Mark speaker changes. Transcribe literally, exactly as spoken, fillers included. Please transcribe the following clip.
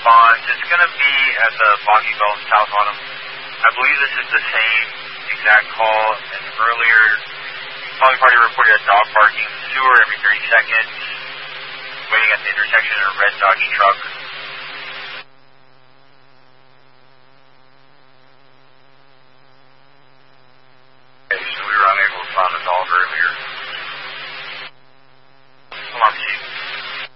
Speaker 1: response. It's going to be at the Boggy Belt in South Autumn. I believe this is the same exact call as earlier. Poly Party reported a dog barking in the sewer every thirty seconds, waiting at the intersection in a red Dodge truck.